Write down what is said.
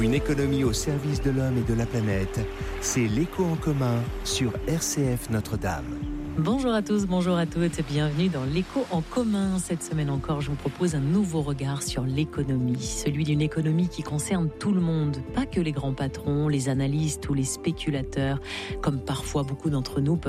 Une économie au service de l'homme et de la planète, c'est l'écho en commun sur RCF Notre-Dame. Bonjour à tous, bonjour à toutes, bienvenue dans l'écho en commun. Cette semaine encore, je vous propose un nouveau regard sur l'économie, celui d'une économie qui concerne tout le monde, pas que les grands patrons, les analystes ou les spéculateurs, comme parfois beaucoup d'entre nous peuvent